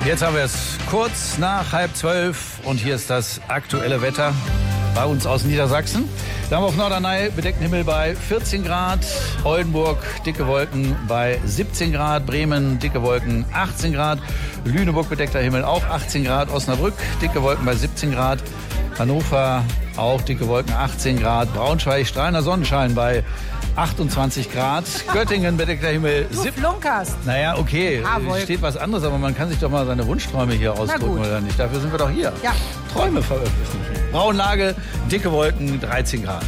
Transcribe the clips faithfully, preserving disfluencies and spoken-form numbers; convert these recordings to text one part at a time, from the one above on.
Jetzt haben wir es kurz nach halb zwölf und hier ist das aktuelle Wetter bei uns aus Niedersachsen. Da haben wir auf Norderney bedeckten Himmel bei vierzehn Grad, Oldenburg dicke Wolken bei siebzehn Grad, Bremen dicke Wolken achtzehn Grad, Lüneburg bedeckter Himmel auch achtzehn Grad, Osnabrück dicke Wolken bei siebzehn Grad, Hannover auch dicke Wolken achtzehn Grad, Braunschweig strahlender Sonnenschein bei achtundzwanzig Grad, Göttingen bedeckter Himmel. Du flunkerst. Naja, okay, steht was anderes, aber man kann sich doch mal seine Wunschträume hier ausdrücken, oder nicht? Dafür sind wir doch hier. Ja. Träume veröffentlichen. Braunlage, dicke Wolken, dreizehn Grad.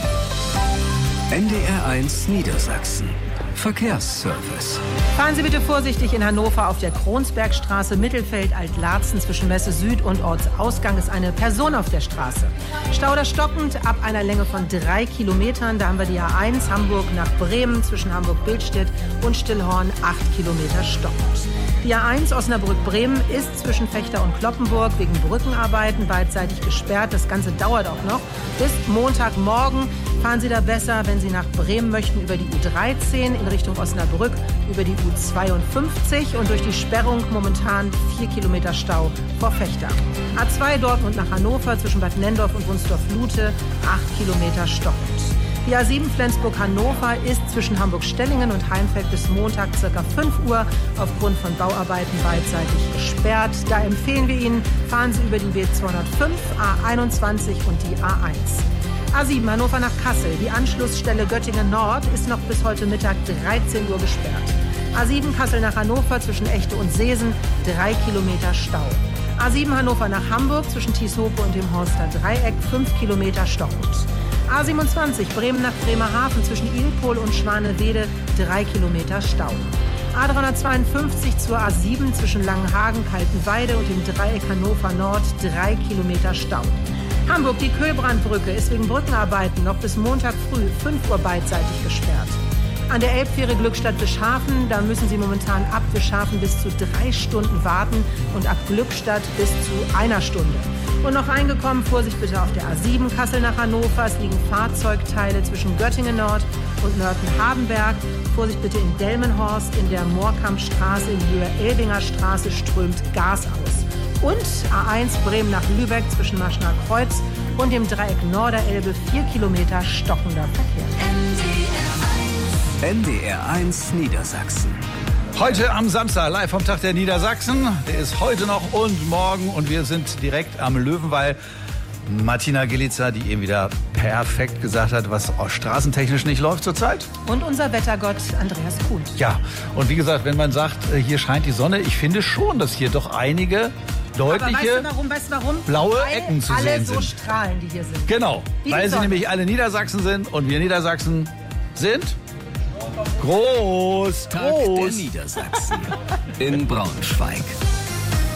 N D R eins Niedersachsen. Verkehrsservice. Fahren Sie bitte vorsichtig in Hannover auf der Kronsbergstraße, Mittelfeld, Altlarzen zwischen Messe Süd und Ortsausgang ist eine Person auf der Straße. Stau da stockend ab einer Länge von drei Kilometern. Da haben wir die A eins Hamburg nach Bremen zwischen Hamburg-Billstedt und Stillhorn acht Kilometer stockend. Die A eins Osnabrück-Bremen ist zwischen Vechta und Cloppenburg wegen Brückenarbeiten beidseitig gesperrt. Das Ganze dauert auch noch bis Montagmorgen. Fahren Sie da besser, wenn Sie nach Bremen möchten, über die U dreizehn in Richtung Osnabrück, über die U zweiundfünfzig und durch die Sperrung momentan vier Kilometer Stau vor Vechta. A zwei Dortmund nach Hannover zwischen Bad Nendorf und Wunsdorf-Lute, acht Kilometer stockend. Die A sieben Flensburg-Hannover ist zwischen Hamburg-Stellingen und Heimfeld bis Montag ca. fünf Uhr aufgrund von Bauarbeiten beidseitig gesperrt. Da empfehlen wir Ihnen, fahren Sie über die B zweihundertfünf, A einundzwanzig und die A eins. A sieben Hannover nach Kassel. Die Anschlussstelle Göttingen Nord ist noch bis heute Mittag dreizehn Uhr gesperrt. A sieben Kassel nach Hannover zwischen Echte und Seesen, drei Kilometer Stau. A sieben Hannover nach Hamburg zwischen Tieshope und dem Horster Dreieck, fünf Kilometer stockend. A siebenundzwanzig Bremen nach Bremerhaven zwischen Ilpol und Schwanewede, drei Kilometer Stau. A dreihundertzweiundfünfzig zur A sieben zwischen Langenhagen, Kaltenweide und dem Dreieck Hannover Nord, drei Kilometer Stau. Hamburg, die Köhlbrandbrücke ist wegen Brückenarbeiten noch bis Montag früh fünf Uhr beidseitig gesperrt. An der Elbfähre Glückstadt-Bischhafen, da müssen Sie momentan ab Bischhafen bis zu drei Stunden warten und ab Glückstadt bis zu einer Stunde. Und noch reingekommen, Vorsicht bitte auf der A sieben Kassel nach Hannover. Es liegen Fahrzeugteile zwischen Göttingen Nord und Nörten-Hardenberg. Vorsicht bitte in Delmenhorst, in der Moorkampstraße, in Höhe Elbinger Straße strömt Gas aus. Und A eins Bremen nach Lübeck zwischen Maschner Kreuz und dem Dreieck Norderelbe, vier Kilometer stockender Verkehr. N D R eins Niedersachsen. Heute am Samstag, live vom Tag der Niedersachsen. Der ist heute noch und morgen und wir sind direkt am Löwenwall. Martina Gilitzer, die eben wieder perfekt gesagt hat, was auch straßentechnisch nicht läuft zurzeit. Und unser Wettergott Andreas Kuhn. Ja, und wie gesagt, wenn man sagt, hier scheint die Sonne, ich finde schon, dass hier doch einige deutliche weißt du warum, weißt du warum? blaue weil Ecken zu alle sehen so sind. Strahlen, die hier sind. Genau, Wie weil die sie Sonne. nämlich alle Niedersachsen sind und wir Niedersachsen sind groß, Tag der groß. Niedersachsen in Braunschweig.